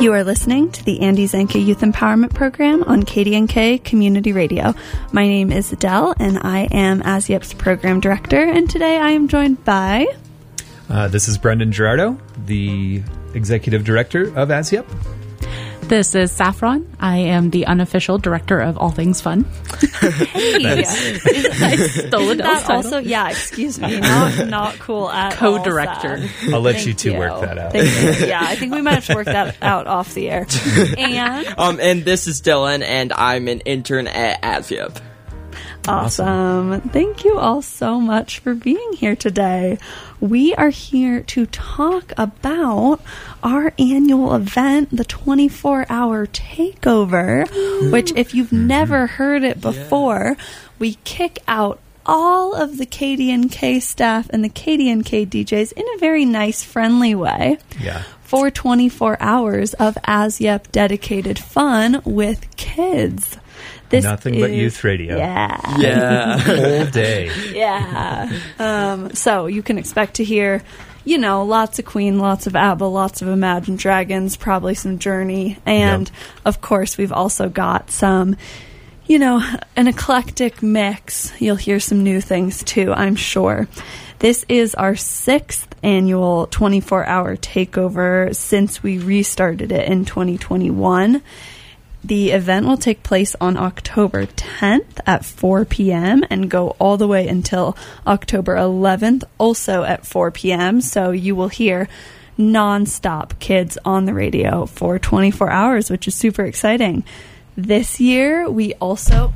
You are listening to the Andy Zanke Youth Empowerment Program on KDNK Community Radio. My name is Adele, and I am ASYEP's Program Director, and today I am joined by... This is Brendan Gerardo, the Executive Director of ASYEP. This is Saffron. I am the unofficial Director of All Things Fun. Hey! I stole Adele's title. Also, yeah, excuse me, not cool at Co-director. all. I'll let you two work that out. Thank you. Yeah, I think we might have to work that out off the air. And this is Dylan, and I'm an intern at ASYEP. Awesome. Thank you all so much for being here today. We are here to talk about our annual event, the 24-hour takeover, which if you've never heard it before, we kick out all of the KDNK staff and the KDNK DJs in a very nice, friendly way for 24 hours of ASYEP dedicated fun with kids. Nothing but youth radio. Yeah. Whole day. Yeah. So you can expect to hear, lots of Queen, lots of ABBA, lots of Imagine Dragons, probably some Journey. And, of course, we've also got some, an eclectic mix. You'll hear some new things, too, I'm sure. This is our 6th annual 24-hour takeover since we restarted it in 2021. The event will take place on October 10th at 4 p.m. and go all the way until October 11th, also at 4 p.m. So you will hear non-stop kids on the radio for 24 hours, which is super exciting. This year, we also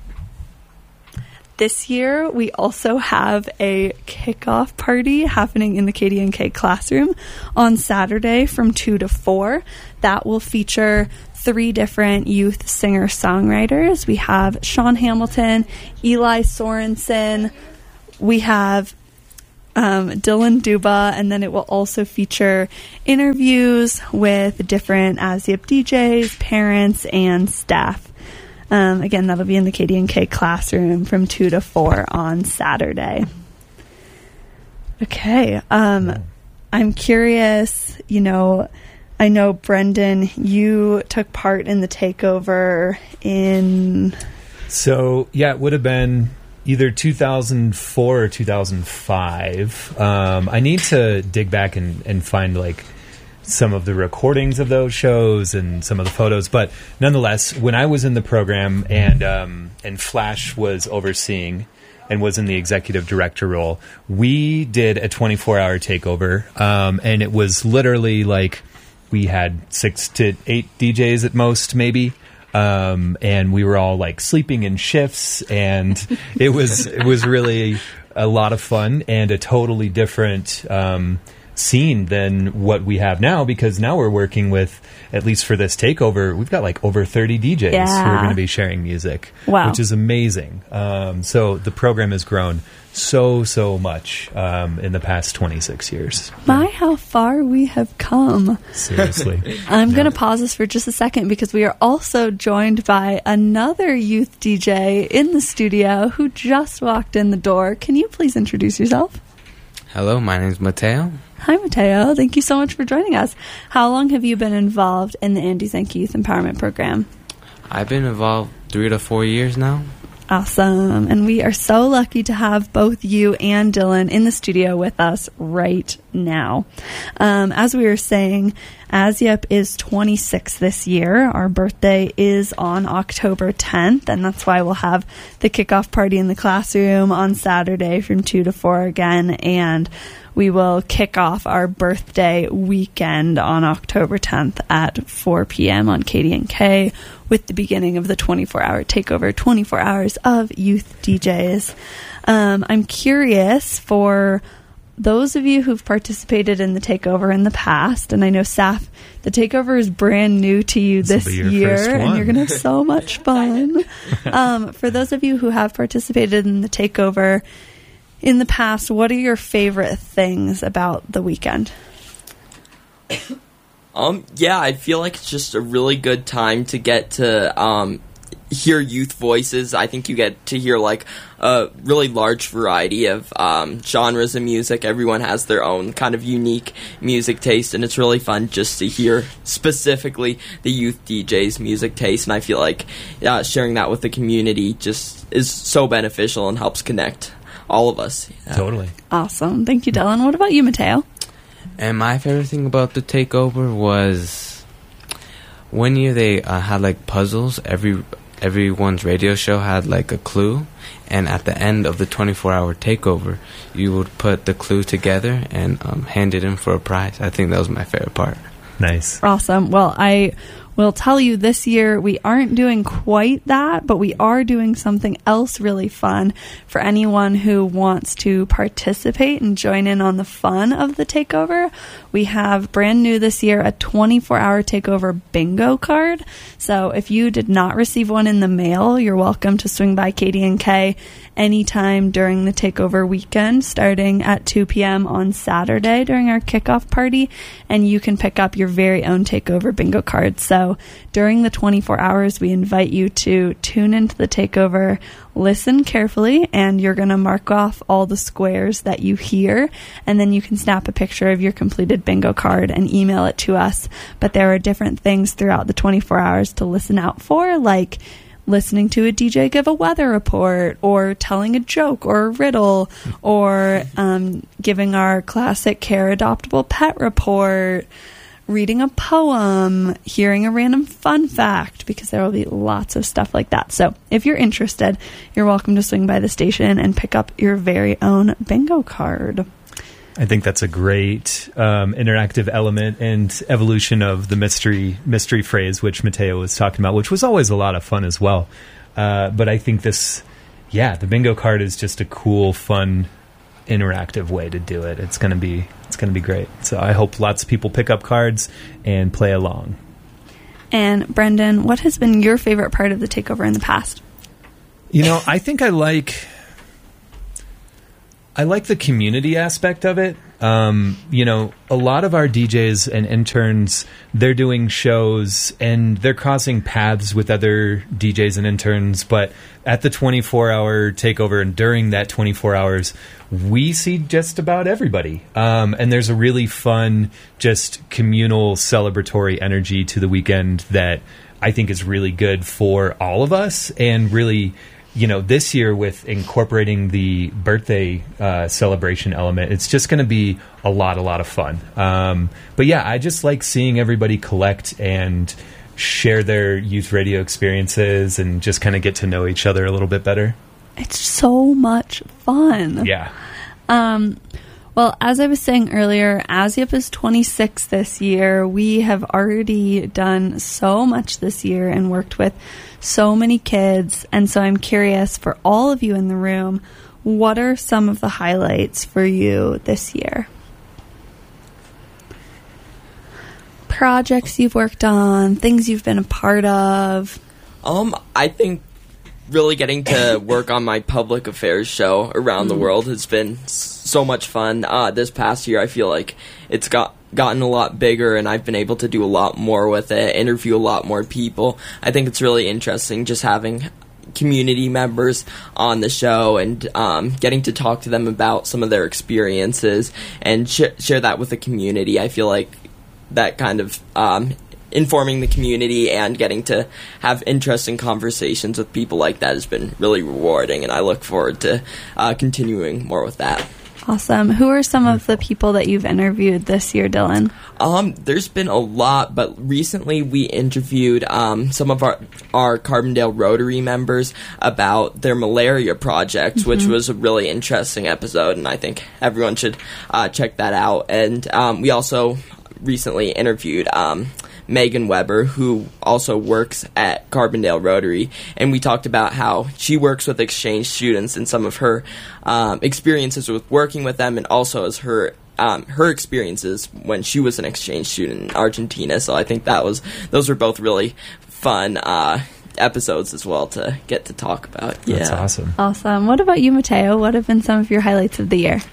have a kickoff party happening in the KDNK classroom on Saturday from 2 to 4. That will feature 3 different youth singer-songwriters. We have Sean Hamilton, Eli Sorensen, we have Dylan Duba, and then it will also feature interviews with different ASYEP DJs, parents, and staff. Again, that'll be in the KDNK classroom from 2 to 4 on Saturday. Okay. I'm curious, I know, Brendan, you took part in the takeover in... So, it would have been either 2004 or 2005. I need to dig back and find, some of the recordings of those shows and some of the photos. But nonetheless, when I was in the program and Flash was overseeing and was in the executive director role, we did a 24-hour takeover, and it was literally we had 6 to 8 DJs at most, maybe, and we were all sleeping in shifts, and it was really a lot of fun and a totally different scene than what we have now, because now we're working with, at least for this takeover, we've got over 30 DJs who are going to be sharing music, which is amazing. So the program has grown so much in the past 26 years. My, how far we have come. Seriously. I'm going to pause this for just a second because we are also joined by another youth DJ in the studio who just walked in the door. Can you please introduce yourself? Hello, my name is Mateo. Hi, Mateo. Thank you so much for joining us. How long have you been involved in the Andy Zanke Youth Empowerment Program? I've been involved 3 to 4 years now. Awesome. And we are so lucky to have both you and Dylan in the studio with us right now. As we were saying, ASYEP is 26 this year. Our birthday is on October 10th, and that's why we'll have the kickoff party in the classroom on Saturday from 2 to 4 again, and we will kick off our birthday weekend on October 10th at 4 p.m. on KDNK with the beginning of the 24-hour takeover, 24 hours of youth DJs. I'm curious, for those of you who've participated in the takeover in the past, and I know, Saf, the takeover is brand new to you this year, and you're going to have so much fun. For those of you who have participated in the takeover in the past, what are your favorite things about the weekend? I feel like it's just a really good time to get to hear youth voices. I think you get to hear like a really large variety of genres of music. Everyone has their own kind of unique music taste, and it's really fun just to hear specifically the youth DJ's music taste. And I feel like sharing that with the community just is so beneficial and helps connect all of us. Yeah. Totally. Awesome. Thank you, Dylan. What about you, Mateo? And my favorite thing about the takeover was one year they had like puzzles. Everyone's radio show had like a clue, and at the end of the 24-hour takeover, you would put the clue together and hand it in for a prize. I think that was my favorite part. Nice. Awesome. Well, I will tell you this year we aren't doing quite that, but we are doing something else really fun for anyone who wants to participate and join in on the fun of the takeover. We have brand new this year a 24-hour takeover bingo card. So if you did not receive one in the mail, you're welcome to swing by KD&K anytime during the takeover weekend, starting at 2 p.m. on Saturday during our kickoff party, and you can pick up your very own takeover bingo card. So during the 24 hours, we invite you to tune into the takeover, listen carefully, and you're going to mark off all the squares that you hear, and then you can snap a picture of your completed bingo card and email it to us. But there are different things throughout the 24 hours to listen out for, like listening to a DJ give a weather report, or telling a joke or a riddle, or giving our classic Care Adoptable Pet report, reading a poem, hearing a random fun fact, because there will be lots of stuff like that. So if you're interested, you're welcome to swing by the station and pick up your very own bingo card. I think that's a great interactive element and evolution of the mystery phrase, which Mateo was talking about, which was always a lot of fun as well. But I think the bingo card is just a cool, fun, interactive way to do it. It's gonna be great. So I hope lots of people pick up cards and play along. And Brendan, what has been your favorite part of the takeover in the past? I think I like the community aspect of it. A lot of our DJs and interns, they're doing shows and they're crossing paths with other DJs and interns, but at the 24-hour takeover and during that 24 hours, we see just about everybody. And there's a really fun, just communal celebratory energy to the weekend that I think is really good for all of us, and really, this year with incorporating the birthday celebration element, it's just going to be a lot of fun. But yeah, I just like seeing everybody collect and share their youth radio experiences and just kind of get to know each other a little bit better. It's so much fun. Yeah. Well, as I was saying earlier, ASYUP is 26 this year. We have already done so much this year and worked with so many kids. And so I'm curious, for all of you in the room, what are some of the highlights for you this year? Projects you've worked on, things you've been a part of. I think really getting to work on my public affairs show around the world has been so much fun. This past year, I feel like it's gotten a lot bigger, and I've been able to do a lot more with it, interview a lot more people. I think it's really interesting just having community members on the show and getting to talk to them about some of their experiences and share that with the community. I feel like that kind of informing the community and getting to have interesting conversations with people like that has been really rewarding, and I look forward to continuing more with that. Awesome. Who are some of the people that you've interviewed this year, Dylan? There's been a lot, but recently we interviewed some of our Carbondale Rotary members about their malaria projects, which was a really interesting episode, and I think everyone should check that out. And we also recently interviewed Megan Weber, who also works at Carbondale Rotary, and we talked about how she works with exchange students and some of her experiences with working with them, and also as her experiences when she was an exchange student in Argentina. So I think those were both really fun episodes as well to get to talk about. That's awesome. Awesome. What about you, Mateo? What have been some of your highlights of the year?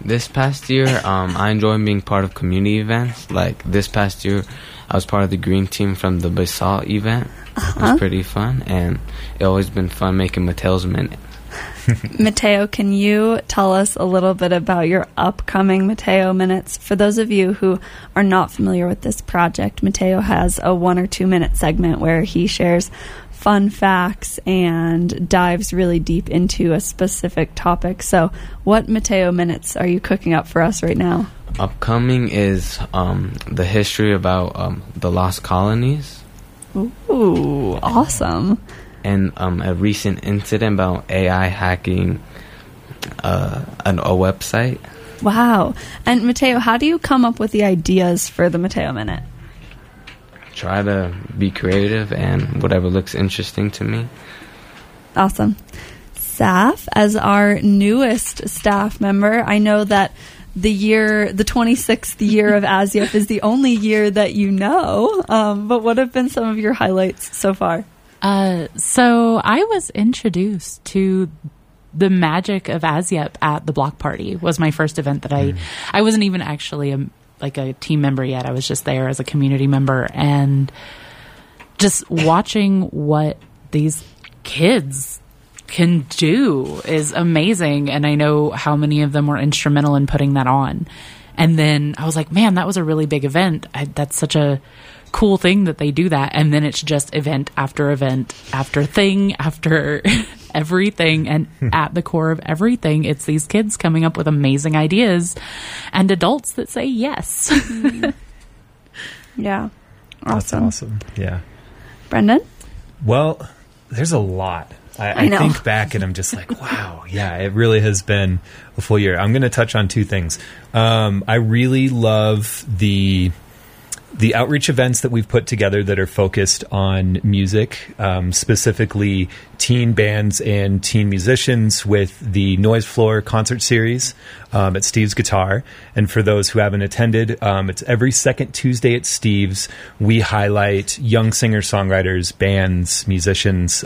This past year, I enjoy being part of community events. Like this past year, I was part of the green team from the Basalt event. It was pretty fun, and it's always been fun making Mateo's Minute. Mateo, can you tell us a little bit about your upcoming Mateo Minutes? For those of you who are not familiar with this project, Mateo has a 1 or 2 minute segment where he shares fun facts and dives really deep into a specific topic. So what Mateo Minutes are you cooking up for us right now? Upcoming is the history about the lost colonies. Ooh, awesome. And a recent incident about AI hacking a website. Wow. And Mateo, how do you come up with the ideas for the Mateo Minute? Try to be creative and whatever looks interesting to me. Awesome. Saf, as our newest staff member, I know that the 26th year of ASYUP is the only year that you know, but what have been some of your highlights so far? So I was introduced to the magic of ASYUP at the block party. Was my first event that I wasn't even actually a team member yet. I was just there as a community member, and just watching what these kids can do is amazing. And I know how many of them were instrumental in putting that on. And then I was like, man, that was a really big event. That's such a cool thing that they do that. And then it's just event after thing after everything. And at the core of everything, it's these kids coming up with amazing ideas and adults that say yes. Yeah. Awesome. That's awesome. Yeah. Brendan? Well, there's a lot. I think back and I'm just like, wow, yeah, it really has been a full year. I'm going to touch on 2 things. I really love the outreach events that we've put together that are focused on music, specifically teen bands and teen musicians with the Noise Floor concert series at Steve's Guitar. And for those who haven't attended, it's every second Tuesday at Steve's. We highlight young singer-songwriters, bands, musicians,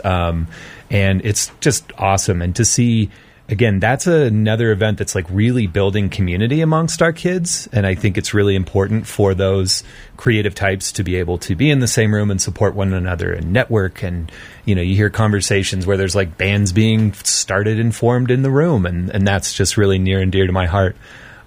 and it's just awesome. And to see, again, that's another event that's like really building community amongst our kids. And I think it's really important for those creative types to be able to be in the same room and support one another and network. And, you hear conversations where there's like bands being started and formed in the room. And that's just really near and dear to my heart.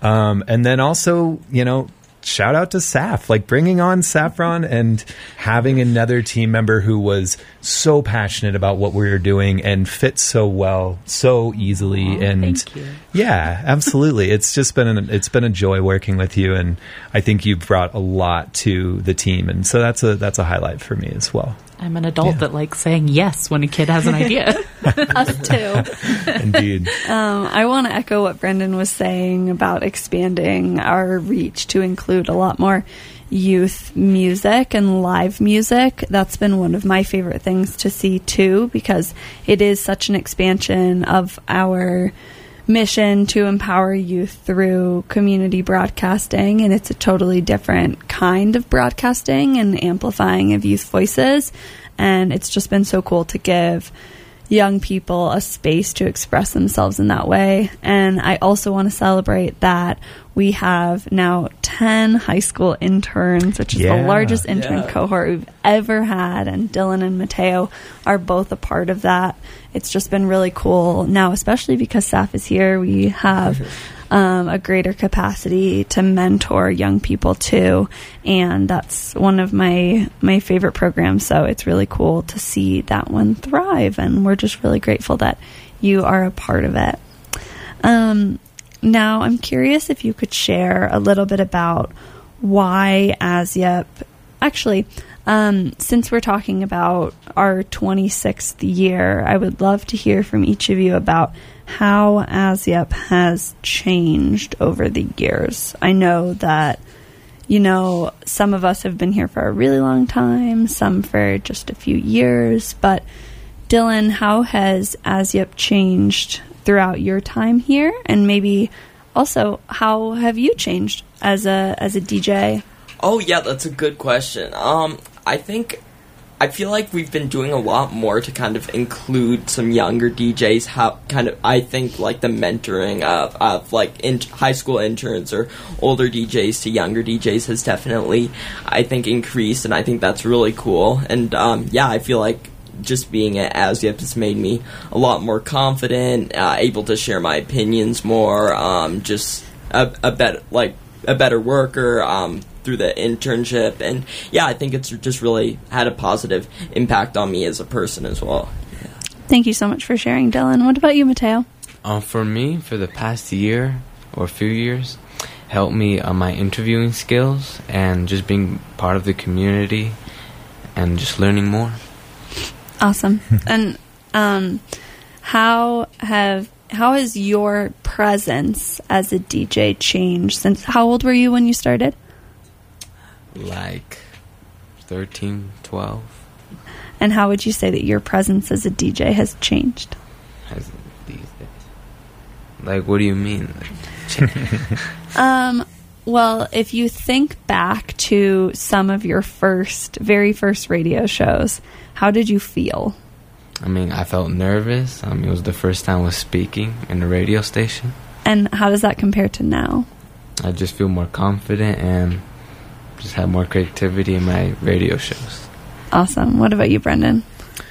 And then also, shout out to Saf, like bringing on Saffron and having another team member who was so passionate about what we were doing and fit so well, so easily. Thank you. Yeah, absolutely. It's just been a joy working with you, and I think you've brought a lot to the team, and so that's a highlight for me as well. I'm an adult that likes saying yes when a kid has an idea. Us too. Indeed. I want to echo what Brendan was saying about expanding our reach to include a lot more youth music and live music. That's been one of my favorite things to see too, because it is such an expansion of our mission to empower youth through community broadcasting, and it's a totally different kind of broadcasting and amplifying of youth voices, and it's just been so cool to give young people a space to express themselves in that way. And I also want to celebrate that we have now 10 high school interns, which is the largest intern cohort we've ever had, and Dylan and Mateo are both a part of that. It's just been really cool now, especially because Saf is here. We have a greater capacity to mentor young people too, and that's one of my favorite programs. So it's really cool to see that one thrive, and we're just really grateful that you are a part of it. Now I'm curious if you could share a little bit about why ASYUP, actually, since we're talking about our 26th year, I would love to hear from each of you about how ASYUP has changed over the years. I know that, some of us have been here for a really long time, some for just a few years, but Dylan, how has ASYUP changed throughout your time here? And maybe also, how have you changed as a DJ? Oh, yeah, that's a good question. I think I feel like we've been doing a lot more to kind of include some younger DJs. How kind of I think like the mentoring of like high school interns or older DJs to younger DJs has definitely, I think, increased, and I think that's really cool. And yeah, I feel like just being at ASYEP has made me a lot more confident, able to share my opinions more, just a better worker through the internship. And yeah, I think it's just really had a positive impact on me as a person as well. Yeah. Thank you so much for sharing, Dylan. What about you, Mateo? For me, for the past year or few years, helped me on my interviewing skills and just being part of the community and just learning more. Awesome. And how has your presence as a DJ changed since? How old were you when you started? Like 13, 12. And how would you say that your presence as a DJ has changed? Has these days. Like, what do you mean? Well, if you think back to some of your very first radio shows, how did you feel? I mean, I felt nervous. It was the first time I was speaking in a radio station. And how does that compare to now? I just feel more confident and just have more creativity in my radio shows. Awesome. What about you, Brendan?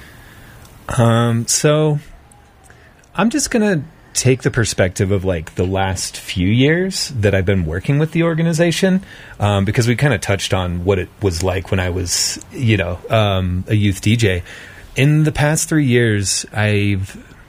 So I'm just going to take the perspective of like the last few years that I've been working with the organization, because we kind of touched on what it was like when I was, a youth DJ. In the past 3 years, I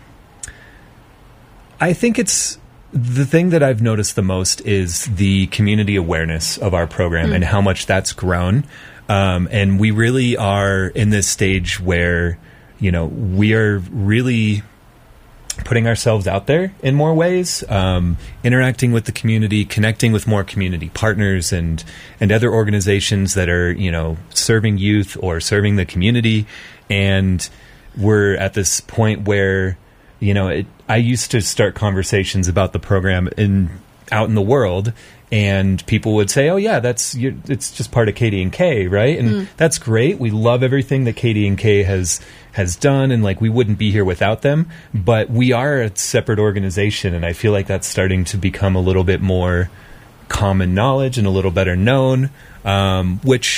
think it's the thing that I've noticed the most is the community awareness of our program and how much that's grown. And we really are in this stage where, we are really putting ourselves out there in more ways, interacting with the community, connecting with more community partners and other organizations that are, serving youth or serving the community. And we're at this point where, I used to start conversations about the program out in the world, and people would say, "Oh yeah, it's just part of KDNK, right?" And that's great. We love everything that KDNK has done, and like we wouldn't be here without them. But we are a separate organization, and I feel like that's starting to become a little bit more common knowledge and a little better known, which